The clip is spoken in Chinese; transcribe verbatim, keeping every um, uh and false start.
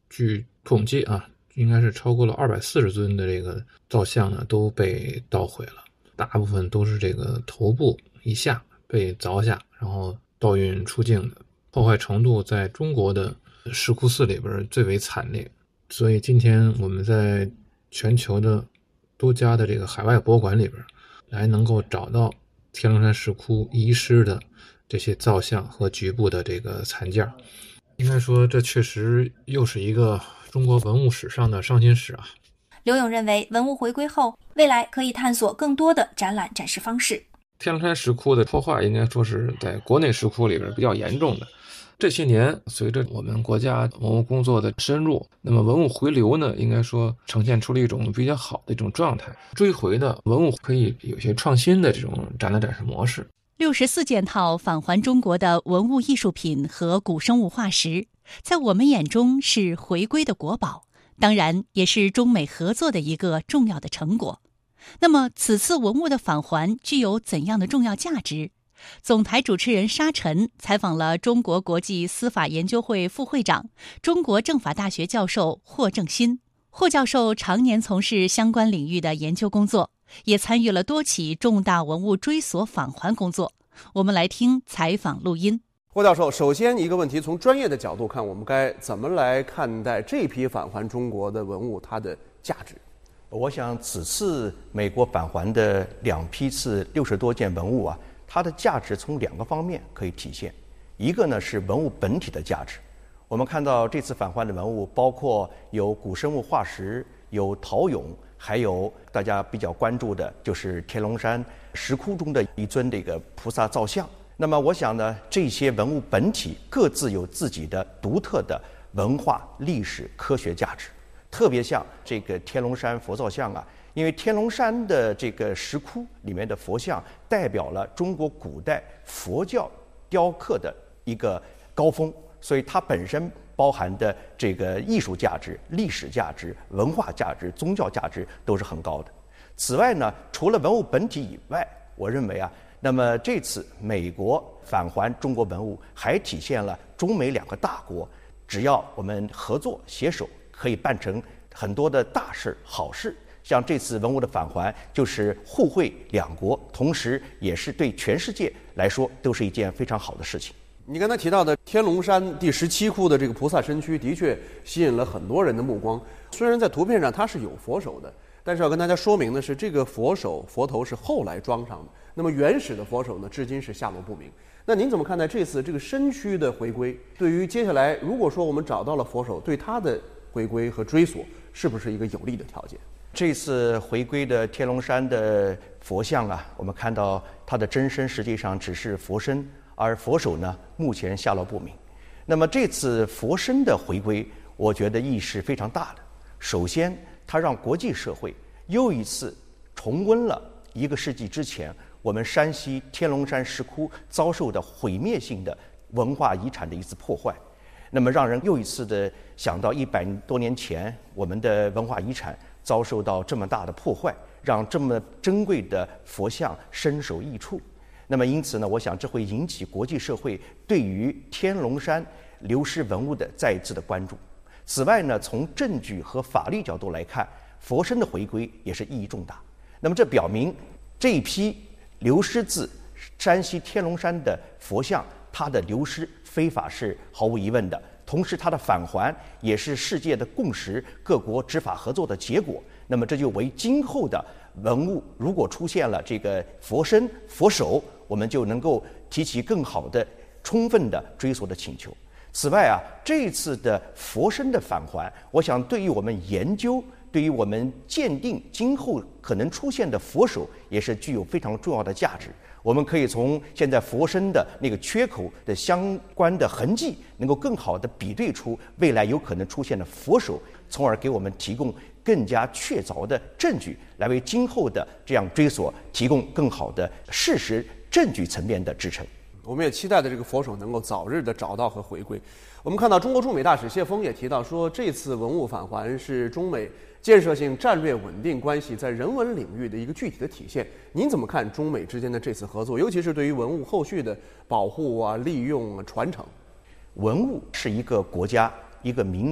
据统计啊，应该是超过了二百四十尊的这个造像呢都被捣毁了，大部分都是这个头部以下被凿下，然后盗运出境的，破坏程度在中国的石窟寺里边最为惨烈。所以今天我们在全球的多家的这个海外博物馆里边，来能够找到天龙山石窟遗失的这些造像和局部的这个残件。应该说这确实又是一个中国文物史上的伤心史啊。 刘勇认为，文物回归后，未来可以探索更多的展览展示方式。 天龙山石窟的破坏应该说是在国内石窟里边比较严重的。这些年随着我们国家文物工作的深入，那么文物回流呢，应该说呈现出了一种比较好的一种状态。追回的文物可以有些创新的这种展览展示模式。 六十四件套返还中国的文物艺术品和古生物化石，在我们眼中是回归的国宝，当然也是中美合作的一个重要的成果。那么此次文物的返还具有怎样的重要价值？总台主持人沙尘采访了中国国际司法研究会副会长、中国政法大学教授霍正新。霍教授常年从事相关领域的研究工作，也参与了多起重大文物追索返还工作。我们来听采访录音。 霍教授，首先一个问题，从专业的角度看，我们该怎么来看待这批返还中国的文物它的价值？ 我想此次美国返还的两批次六十多件文物啊，它的价值从两个方面可以体现。一个呢是文物本体的价值，我们看到这次返还的文物包括有古生物化石，有陶俑，还有大家比较关注的就是天龙山石窟中的一尊这个菩萨造像。那么我想呢，这些文物本体各自有自己的独特的文化、历史、科学价值。特别像这个天龙山佛造像啊，因为天龙山的这个石窟里面的佛像代表了中国古代佛教雕刻的一个高峰，所以它本身包含的这个艺术价值、历史价值、文化价值、宗教价值都是很高的。此外呢，除了文物本体以外，我认为啊，那么这次美国返还中国文物，还体现了中美两个大国，只要我们合作携手，可以办成很多的大事好事。像这次文物的返还，就是互惠两国，同时也是对全世界来说都是一件非常好的事情。 你刚才提到的天龙山第十七窟的这个菩萨身躯，的确吸引了很多人的目光。虽然在图片上它是有佛手的，但是要跟大家说明的是，这个佛手佛头是后来装上的，那么原始的佛手呢，至今是下落不明。那您怎么看待这次这个身躯的回归？对于接下来如果说我们找到了佛手，对它的回归和追索是不是一个有利的条件？ 这次回归的天龙山的佛像啊，我们看到它的真身实际上只是佛身，而佛手呢目前下落不明。那么这次佛身的回归，我觉得意义是非常大的。首先，它让国际社会又一次重温了一个世纪之前我们山西天龙山石窟遭受的毁灭性的文化遗产的一次破坏。那么让人又一次的想到一百多年前我们的文化遗产遭受到这么大的破坏，让这么珍贵的佛像身首异处。那么因此呢，我想这会引起国际社会对于天龙山流失文物的再一次的关注。此外呢，从证据和法律角度来看，佛身的回归也是意义重大。那么这表明这一批流失自山西天龙山的佛像，它的流失非法是毫无疑问的，同时它的返还也是世界的共识，各国执法合作的结果。那么这就为今后的文物如果出现了这个佛身佛手，我们就能够提起更好的充分的追索的请求。此外啊，这次的佛身的返还，我想对于我们研究，对于我们鉴定今后可能出现的佛手，也是具有非常重要的价值。我们可以从现在佛身的那个缺口的相关的痕迹，能够更好的比对出未来有可能出现的佛手，从而给我们提供更加确凿的证据，来为今后的这样追索提供更好的事实证据层面的支撑。 我们也期待的这个佛手能够早日的找到和回归。我们看到中国驻美大使谢锋也提到说，这次文物返还是中美建设性战略稳定关系在人文领域的一个具体的体现。您怎么看中美之间的这次合作，尤其是对于文物后续的保护啊、利用啊、传承？ 文物是一个国家、一个民